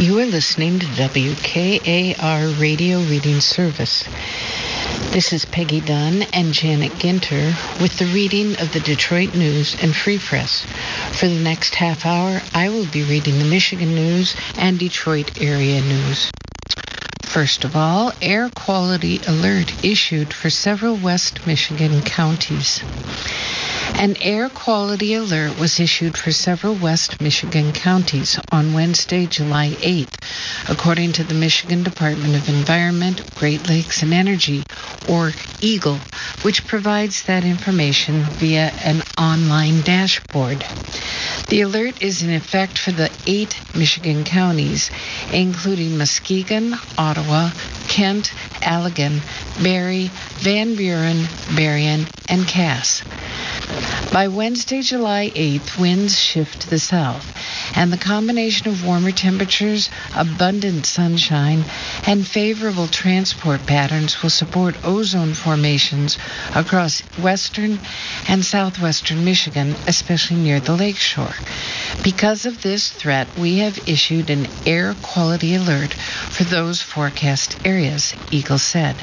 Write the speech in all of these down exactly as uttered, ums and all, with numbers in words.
You are listening to W K A R Radio Reading Service. This is Peggy Dunn and Janet Ginter with the reading of the Detroit News and Free Press. For the next half hour, I will be reading the Michigan News and Detroit area news. First of all, air quality alert issued for several West Michigan counties. An air quality alert was issued for several West Michigan counties on Wednesday, July eighth, according to the Michigan Department of Environment, Great Lakes and Energy, or EGLE, which provides that information via an online dashboard. The alert is in effect for the eight Michigan counties, including Muskegon, Ottawa, Kent, Allegan, Barry, Van Buren, Berrien, and Cass. By Wednesday, July eighth, winds shift to the south, and the combination of warmer temperatures, abundant sunshine, and favorable transport patterns will support ozone formations across western and southwestern Michigan, especially near the lakeshore. Because of this threat, we have issued an air quality alert for those forecast areas, EGLE said.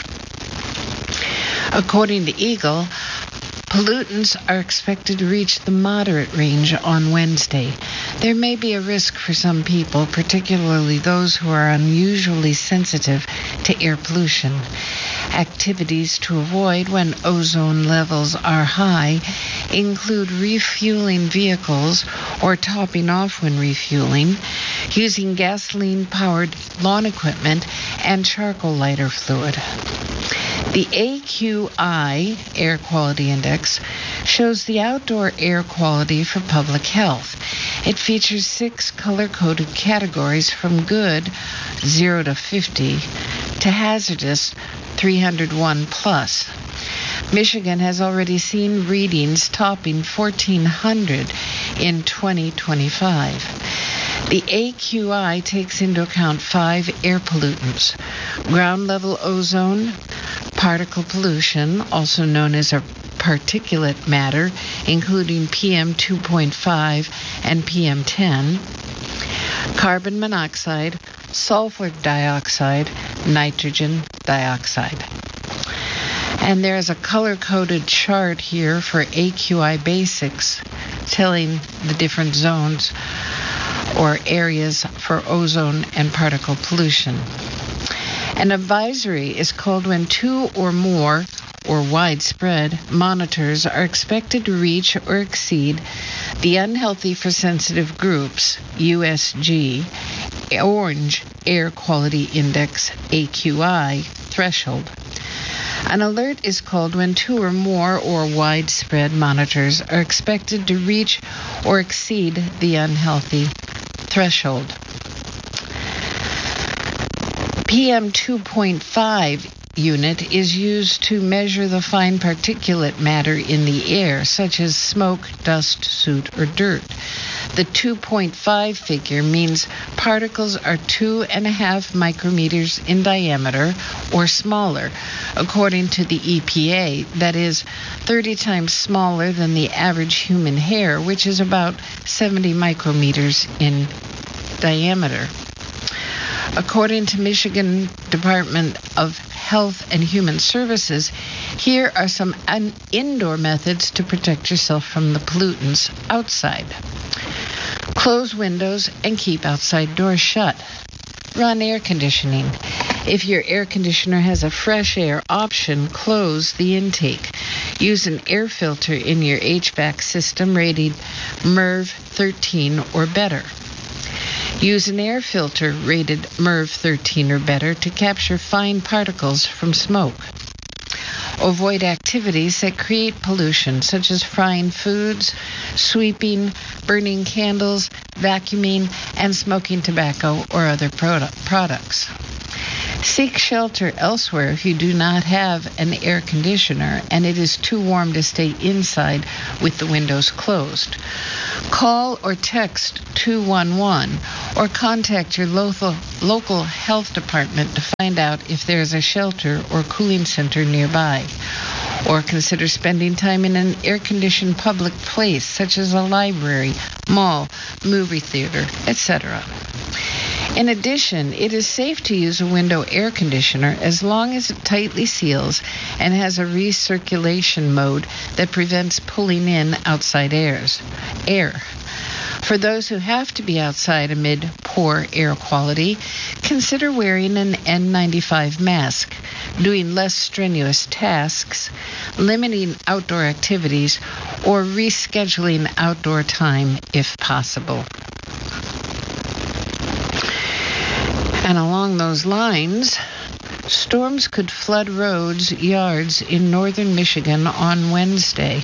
According to EGLE, pollutants are expected to reach the moderate range on Wednesday. There may be a risk for some people, particularly those who are unusually sensitive to air pollution. Activities to avoid when ozone levels are high include refueling vehicles or topping off when refueling, using gasoline-powered lawn equipment, and charcoal lighter fluid. The A Q I, Air Quality Index, shows the outdoor air quality for public health. It features six color-coded categories from good, zero to fifty, to hazardous, three hundred one plus. Michigan has already seen readings topping fourteen hundred in twenty twenty-five. The A Q I takes into account five air pollutants: ground-level ozone, particle pollution, also known as a particulate matter, including P M two point five and P M ten, carbon monoxide, sulfur dioxide, nitrogen dioxide. And there's a color-coded chart here for A Q I basics, telling the different zones or areas for ozone and particle pollution. An advisory is called when two or more, or widespread, monitors are expected to reach or exceed the unhealthy for sensitive groups, U S G, Orange Air Quality Index, A Q I, threshold. An alert is called when two or more or widespread monitors are expected to reach or exceed the unhealthy threshold. P M two point five unit is used to measure the fine particulate matter in the air, such as smoke, dust, soot, or dirt. The two point five figure means particles are two and a half micrometers in diameter or smaller, according to the E P A, that is thirty times smaller than the average human hair, which is about seventy micrometers in diameter. According to Michigan Department of Health and Human Services, here are some un- indoor methods to protect yourself from the pollutants outside. Close windows and keep outside doors shut. Run air conditioning. If your air conditioner has a fresh air option, close the intake. Use an air filter in your H V A C system rated MERV thirteen or better. Use an air filter rated MERV thirteen or better to capture fine particles from smoke. Avoid activities that create pollution, such as frying foods, sweeping, burning candles, vacuuming, and smoking tobacco or other product products. Seek shelter elsewhere if you do not have an air conditioner and it is too warm to stay inside with the windows closed. Call or text two one one or contact your local, local health department to find out if there is a shelter or cooling center nearby. Or consider spending time in an air-conditioned public place such as a library, mall, movie theater, et cetera. In addition, it is safe to use a window air conditioner as long as it tightly seals and has a recirculation mode that prevents pulling in outside airs, air. For those who have to be outside amid poor air quality, consider wearing an N ninety-five mask, doing less strenuous tasks, limiting outdoor activities, or rescheduling outdoor time if possible. And along those lines, storms could flood roads, yards in northern Michigan on Wednesday.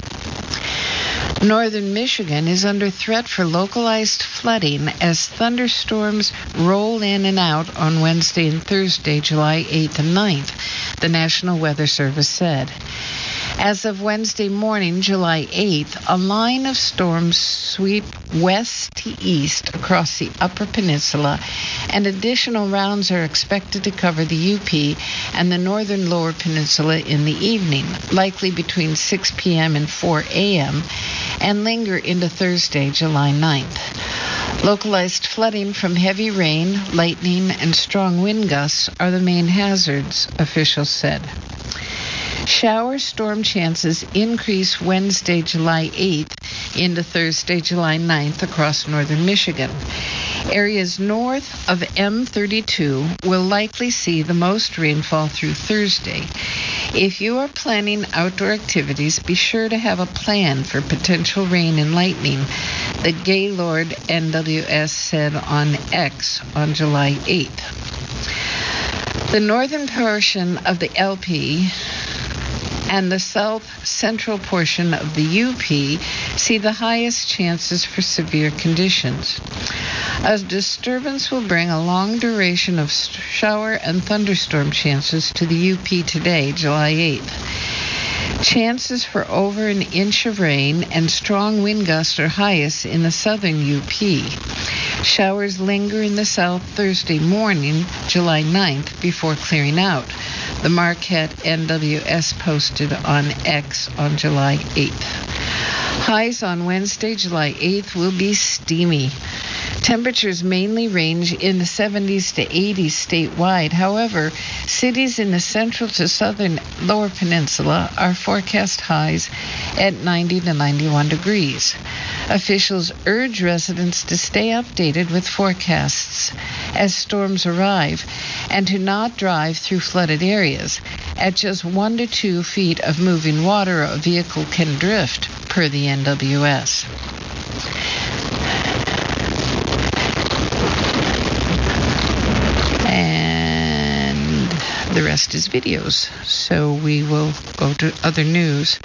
Northern Michigan is under threat for localized flooding as thunderstorms roll in and out on Wednesday and Thursday, July eighth and ninth, the National Weather Service said. As of Wednesday morning, July eighth, a line of storms sweep west to east across the Upper Peninsula, and additional rounds are expected to cover the U P and the northern Lower Peninsula in the evening, likely between six p.m. and four a.m., and linger into Thursday, July ninth. Localized flooding from heavy rain, lightning, and strong wind gusts are the main hazards, officials said. Shower storm chances increase Wednesday, July eighth into Thursday, July ninth across northern Michigan. Areas north of M thirty-two will likely see the most rainfall through Thursday. If you are planning outdoor activities, be sure to have a plan for potential rain and lightning, the Gaylord N W S said on X on July eighth. The northern portion of the L P and the south central portion of the U P see the highest chances for severe conditions. A disturbance will bring a long duration of shower and thunderstorm chances to the U P today, July eighth. Chances for over an inch of rain and strong wind gusts are highest in the southern U P. Showers linger in the south Thursday morning, July ninth, before clearing out. The Marquette N W S posted on X on July eighth. Highs on Wednesday, July eighth will be steamy. Temperatures mainly range in the seventies to eighties statewide. However, cities in the central to southern Lower Peninsula are forecast highs at ninety to ninety-one degrees. Officials urge residents to stay updated with forecasts as storms arrive and to not drive through flooded areas. At just one to two feet of moving water, a vehicle can drift, per the N W S. And the rest is videos, so we will go to other news.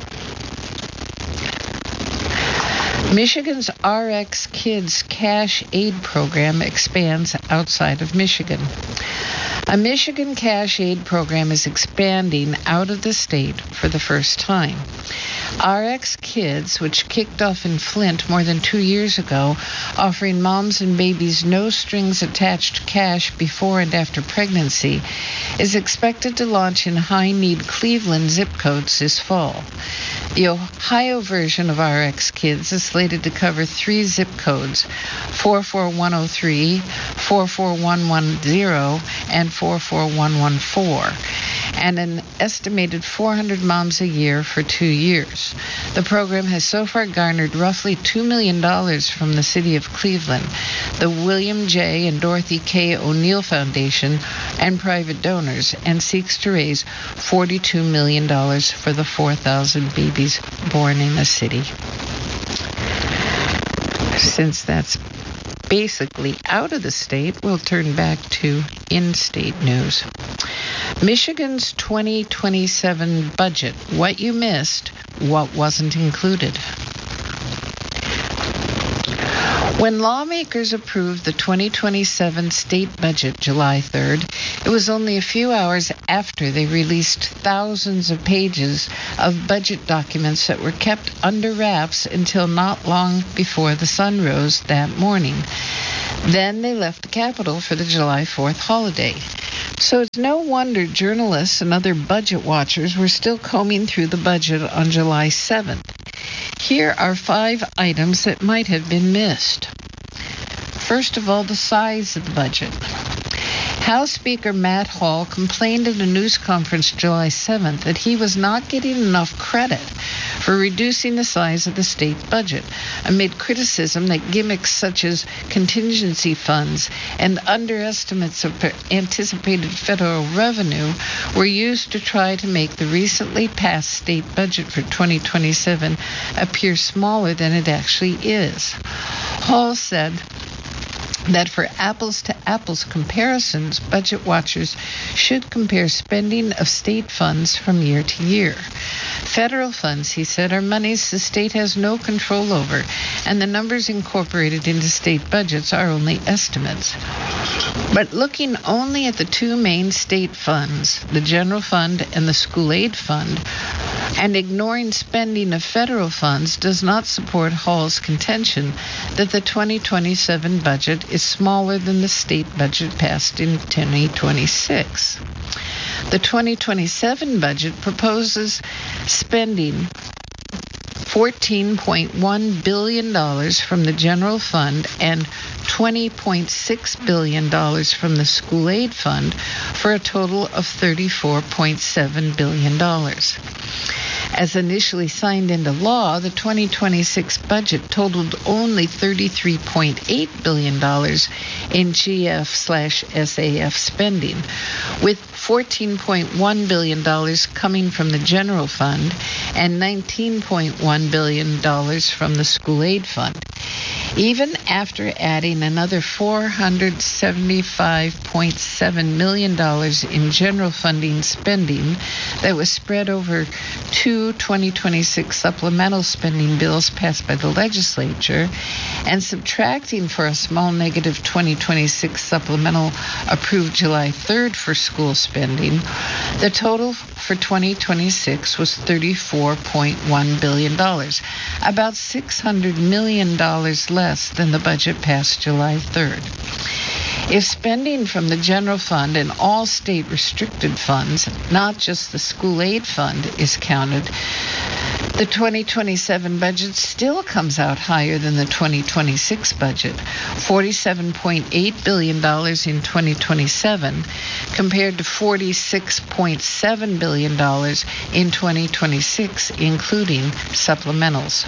Michigan's R X Kids Cash Aid program expands outside of Michigan. A Michigan cash aid program is expanding out of the state for the first time. R X Kids, which kicked off in Flint more than two years ago, offering moms and babies no strings attached cash before and after pregnancy, is expected to launch in high-need Cleveland zip codes this fall. The Ohio version of R X Kids is slated to cover three zip codes, four four one oh three, four four one one oh, and four four one one four, and an estimated four hundred moms a year for two years. The program has so far garnered roughly two million dollars from the city of Cleveland, the William J. and Dorothy K. O'Neill Foundation, and private donors, and seeks to raise forty-two million dollars for the four thousand babies born in the city. Since that's basically out of the state, we'll turn back to in-state news. Michigan's twenty twenty-seven budget. What you missed, what wasn't included. When lawmakers approved the twenty twenty-seven state budget July third, it was only a few hours after they released thousands of pages of budget documents that were kept under wraps until not long before the sun rose that morning. Then they left the Capitol for the July fourth holiday. So it's no wonder journalists and other budget watchers were still combing through the budget on July seventh. Here are five items that might have been missed. First of all, the size of the budget. House Speaker Matt Hall complained at a news conference July seventh that he was not getting enough credit for reducing the size of the state budget, amid criticism that gimmicks such as contingency funds and underestimates of anticipated federal revenue were used to try to make the recently passed state budget for twenty twenty-seven appear smaller than it actually is. Hall said that for apples-to-apples comparisons, budget watchers should compare spending of state funds from year to year. Federal funds, he said, are monies the state has no control over, and the numbers incorporated into state budgets are only estimates. But looking only at the two main state funds, the general fund and the school aid fund, and ignoring spending of federal funds does not support Hall's contention that the twenty twenty-seven budget is smaller than the state budget passed in twenty twenty-six. The twenty twenty-seven budget proposes spending fourteen point one billion dollars from the general fund and twenty point six billion dollars from the school aid fund for a total of thirty-four point seven billion dollars. As initially signed into law, the twenty twenty-six budget totaled only thirty-three point eight billion dollars in G F slash S A F spending, with fourteen point one billion dollars coming from the general fund and nineteen point one billion dollars from the school aid fund. Even after adding another four hundred seventy-five point seven million dollars in general funding spending that was spread over two twenty twenty-six supplemental spending bills passed by the legislature, and subtracting for a small negative twenty twenty-six supplemental approved July third for school spending, the total for twenty twenty-six was thirty-four point one billion dollars, about six hundred million dollars less than the budget passed July third. If spending from the general fund and all state restricted funds, not just the school aid fund, is counted, the twenty twenty-seven budget still comes out higher than the twenty twenty-six budget, forty-seven point eight billion dollars in twenty twenty-seven, compared to forty-six point seven billion dollars in twenty twenty-six, including supplementals.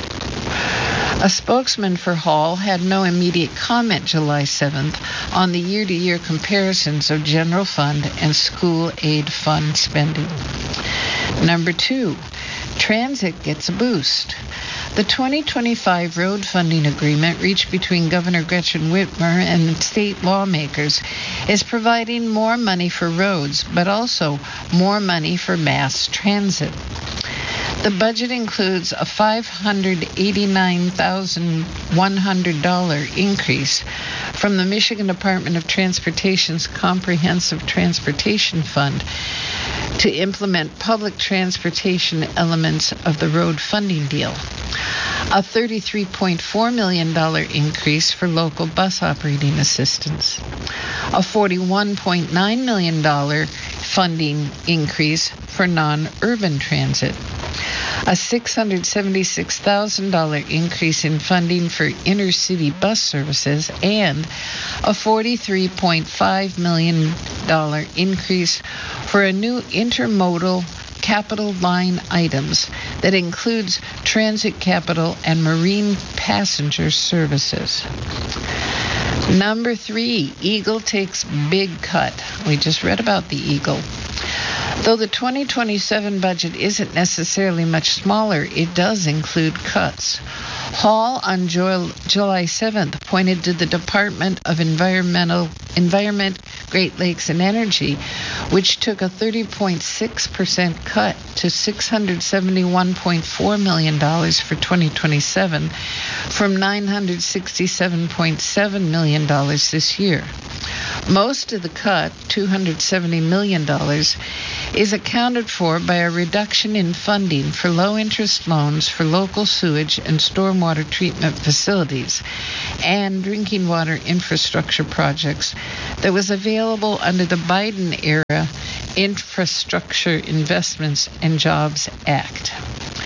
A spokesman for Hall had no immediate comment July seventh on the year-to-year comparisons of general fund and school aid fund spending. Number two, transit gets a boost. The twenty twenty-five road funding agreement reached between Governor Gretchen Whitmer and state lawmakers is providing more money for roads, but also more money for mass transit. The budget includes a five hundred eighty-nine thousand one hundred dollars increase from the Michigan Department of Transportation's Comprehensive Transportation Fund to implement public transportation elements of the road funding deal, a thirty-three point four million dollars increase for local bus operating assistance, a forty-one point nine million dollars funding increase for non-urban transit, a six hundred seventy-six thousand dollars increase in funding for intercity bus services, and a forty-three point five million dollars increase for a new intermodal capital line items that includes transit capital and marine passenger services. Number three, Eagle takes big cut. We just read about the Eagle. Though the twenty twenty-seven budget isn't necessarily much smaller, it does include cuts. Hall on July seventh pointed to the Department of Environmental Environment, Great Lakes and Energy, which took a thirty point six percent cut to six hundred seventy-one point four million dollars for twenty twenty-seven from nine hundred sixty-seven point seven million dollars this year. Most of the cut, two hundred seventy million dollars, is accounted for by a reduction in funding for low-interest loans for local sewage and stormwater treatment facilities and drinking water infrastructure projects that was available under the Biden-era Infrastructure Investments and Jobs Act.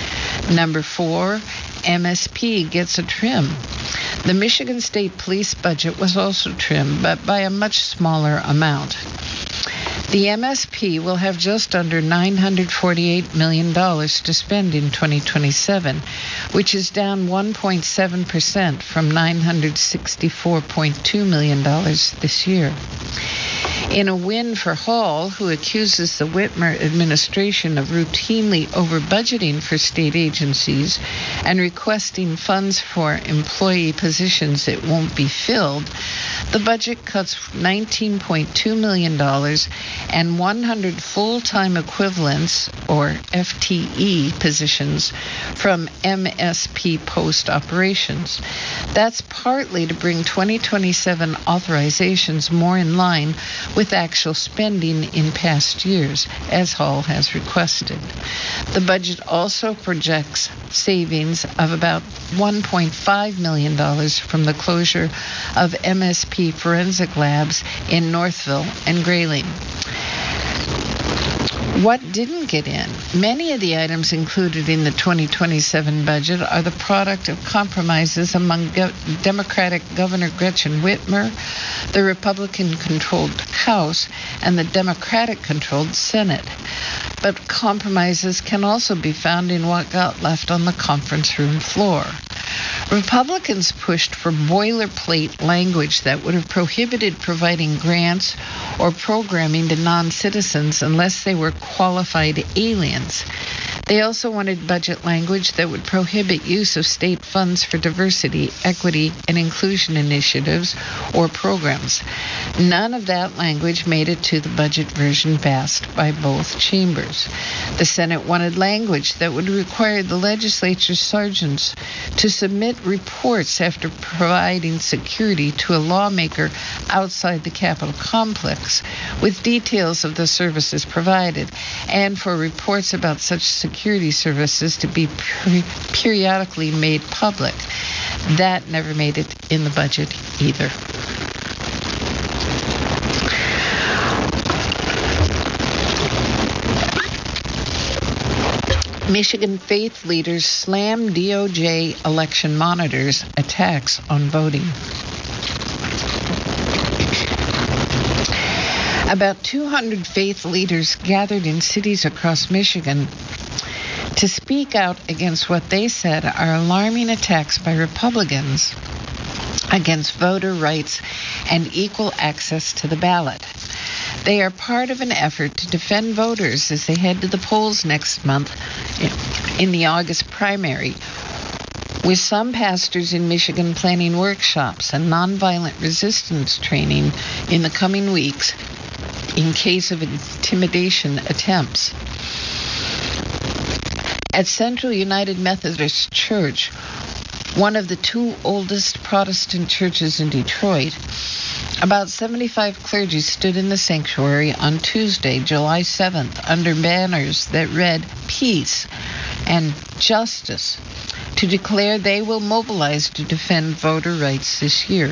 Number four, M S P gets a trim. The Michigan State Police budget was also trimmed, but by a much smaller amount. The M S P will have just under nine hundred forty-eight million dollars to spend in twenty twenty-seven, which is down one point seven percent from nine hundred sixty-four point two million dollars this year. In a win for Hall, who accuses the Whitmer administration of routinely over-budgeting for state agencies and requesting funds for employee positions that won't be filled, the budget cuts nineteen point two million dollars and one hundred full-time equivalents, or F T E, positions from M S P post operations. That's partly to bring twenty twenty-seven authorizations more in line with actual spending in past years, as Hall has requested. The budget also projects savings of about one point five million dollars from the closure of M S P forensic labs in Northville and Grayling. What didn't get in? Many of the items included in the twenty twenty-seven budget are the product of compromises among Go- Democratic Governor Gretchen Whitmer, the Republican-controlled House, and the Democratic-controlled Senate. But compromises can also be found in what got left on the conference room floor. Republicans pushed for boilerplate language that would have prohibited providing grants or programming to non-citizens unless they were qualified aliens. They also wanted budget language that would prohibit use of state funds for diversity, equity, and inclusion initiatives or programs. None of that language made it to the budget version passed by both chambers. The Senate wanted language that would require the legislature's sergeants to submit reports after providing security to a lawmaker outside the Capitol complex with details of the services provided, and for reports about such security services to be per- periodically made public. That never made it in the budget either. Michigan faith leaders slam D O J election monitors' attacks on voting. About two hundred faith leaders gathered in cities across Michigan to speak out against what they said are alarming attacks by Republicans against voter rights and equal access to the ballot. They are part of an effort to defend voters as they head to the polls next month in the August primary, with some pastors in Michigan planning workshops and nonviolent resistance training in the coming weeks in case of intimidation attempts. At Central United Methodist Church, one of the two oldest Protestant churches in Detroit, about seventy-five clergy stood in the sanctuary on Tuesday, July seventh, under banners that read "Peace" and "Justice" to declare they will mobilize to defend voter rights this year.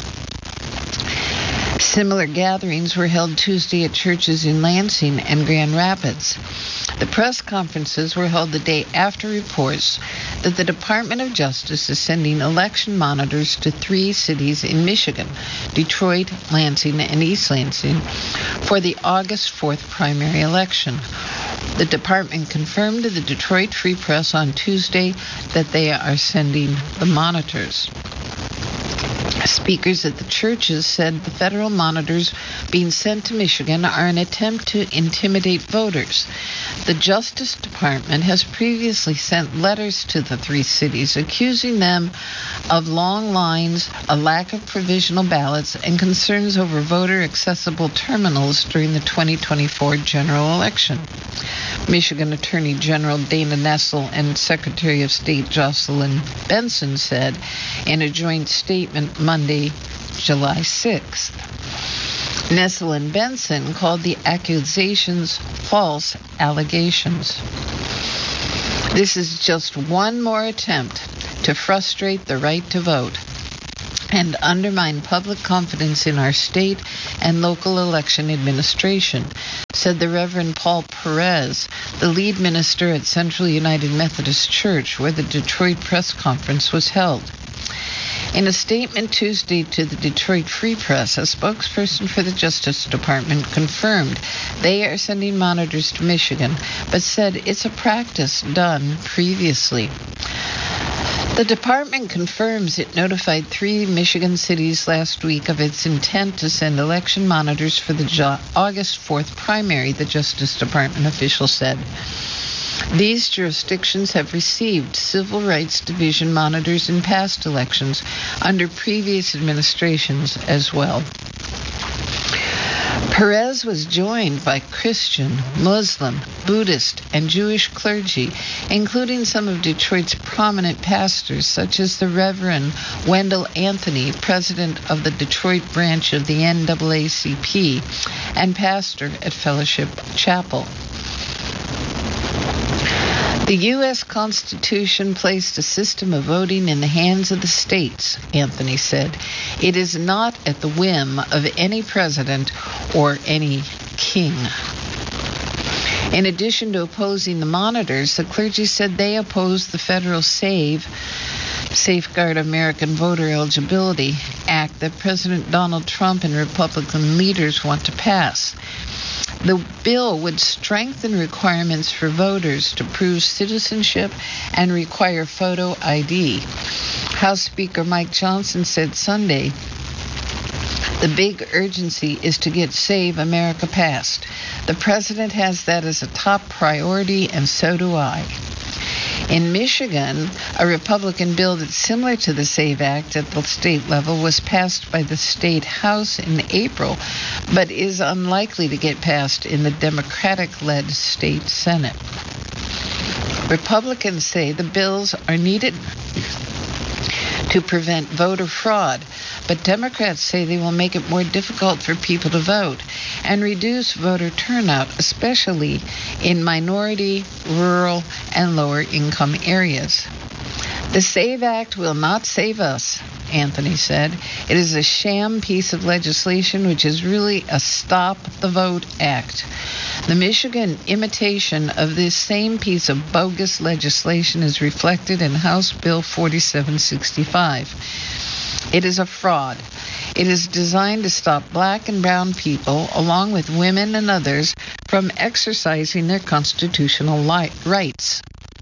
Similar gatherings were held Tuesday at churches in Lansing and Grand Rapids. The press conferences were held the day after reports that the Department of Justice is sending election monitors to three cities in Michigan, Detroit, Lansing, and East Lansing, for the August fourth primary election. The department confirmed to the Detroit Free Press on Tuesday that they are sending the monitors. Speakers at the churches said the federal monitors being sent to Michigan are an attempt to intimidate voters. The Justice Department has previously sent letters to the three cities accusing them of long lines, a lack of provisional ballots, and concerns over voter-accessible terminals during the twenty twenty-four general election. Michigan Attorney General Dana Nessel and Secretary of State Jocelyn Benson said in a joint statement Monday, July sixth. Nessel and Benson called the accusations false allegations. This is just one more attempt to frustrate the right to vote, and undermine public confidence in our state and local election administration, said the Reverend Paul Perez, the lead minister at Central United Methodist Church, where the Detroit press conference was held. In a statement Tuesday to the Detroit Free Press, a spokesperson for the Justice Department confirmed they are sending monitors to Michigan, but said it's a practice done previously. The department confirms it notified three Michigan cities last week of its intent to send election monitors for the jo- August fourth primary, the Justice Department official said. These jurisdictions have received Civil Rights Division monitors in past elections under previous administrations as well. Perez was joined by Christian, Muslim, Buddhist, and Jewish clergy, including some of Detroit's prominent pastors, such as the Reverend Wendell Anthony, president of the Detroit branch of the N double A C P, and pastor at Fellowship Chapel. The U S Constitution placed a system of voting in the hands of the states, Anthony said. It is not at the whim of any president or any king. In addition to opposing the monitors, the clergy said they oppose the federal SAVE, Safeguard American Voter Eligibility Act that President Donald Trump and Republican leaders want to pass. The bill would strengthen requirements for voters to prove citizenship and require photo I D. House Speaker Mike Johnson said Sunday, the big urgency is to get Save America passed. The president has that as a top priority, and so do I. In Michigan, a Republican bill that's similar to the SAVE Act at the state level was passed by the state House in April, but is unlikely to get passed in the Democratic-led state Senate. Republicans say the bills are needed to prevent voter fraud, but Democrats say they will make it more difficult for people to vote and reduce voter turnout, especially in minority, rural, and lower-income areas. The SAVE Act will not save us, Anthony said. It is a sham piece of legislation which is really a Stop the Vote Act. The Michigan imitation of this same piece of bogus legislation is reflected in House Bill forty-seven sixty-five. It is a fraud. It is designed to stop black and brown people, along with women and others, from exercising their constitutional li- rights.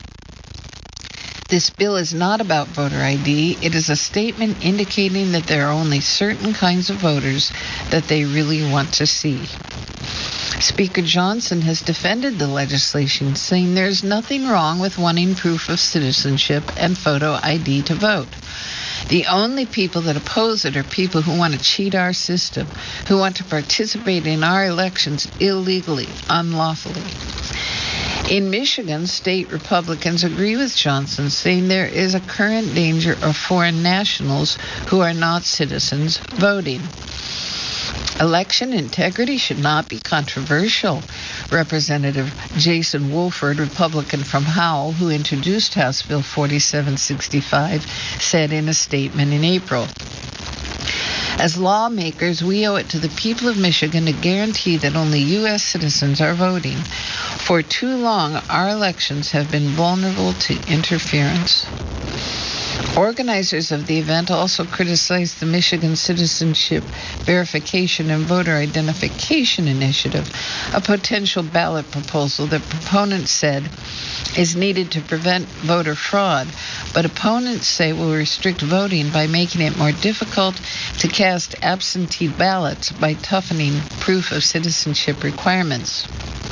This bill is not about voter I D. It is a statement indicating that there are only certain kinds of voters that they really want to see. Speaker Johnson has defended the legislation, saying there is nothing wrong with wanting proof of citizenship and photo I D to vote. The only people that oppose it are people who want to cheat our system, who want to participate in our elections illegally, unlawfully. In Michigan, state Republicans agree with Johnson, saying there is a current danger of foreign nationals who are not citizens voting. Election integrity should not be controversial, Representative Jason Wolford, Republican from Howell, who introduced House Bill forty-seven sixty-five, said in a statement in April. As lawmakers, we owe it to the people of Michigan to guarantee that only U S citizens are voting. For too long, our elections have been vulnerable to interference. Organizers of the event also criticized the Michigan Citizenship Verification and Voter Identification Initiative, a potential ballot proposal that proponents said is needed to prevent voter fraud, but opponents say will restrict voting by making it more difficult to cast absentee ballots by toughening proof of citizenship requirements.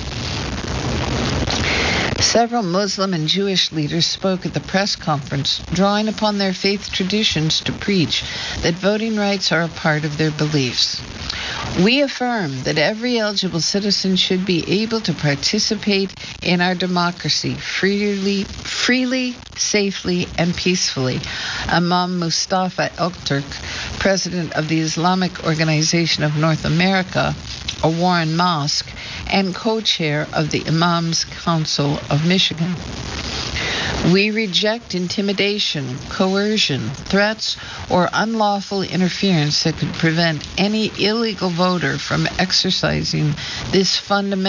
Several Muslim and Jewish leaders spoke at the press conference, drawing upon their faith traditions to preach that voting rights are a part of their beliefs. We affirm that every eligible citizen should be able to participate in our democracy freely, freely, safely, and peacefully. Imam Mustafa Elturk, president of the Islamic Organization of North America, a Warren Mosque, and co-chair of the Imams Council of Michigan. We reject intimidation, coercion, threats, or unlawful interference that could prevent any illegal voter from exercising this fundamental